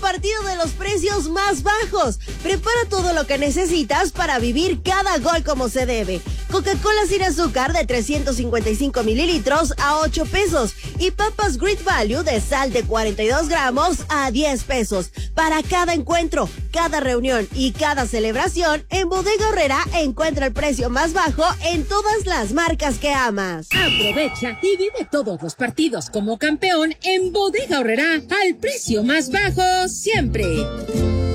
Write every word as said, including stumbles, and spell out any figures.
partido de los precios más bajos. Prepara todo lo que necesitas para vivir cada gol como se debe. Coca-Cola sin azúcar de trescientos cincuenta y cinco mililitros a ocho pesos. Y papas Great Value de sal de cuarenta y dos gramos a diez pesos. Para cada encuentro, cada reunión y cada celebración, en Bodega Aurrerá encuentra el precio más bajo en todas las marcas que amas. Aprovecha y vive todos los partidos como campeón en Bodega Aurrerá al precio más bajo siempre.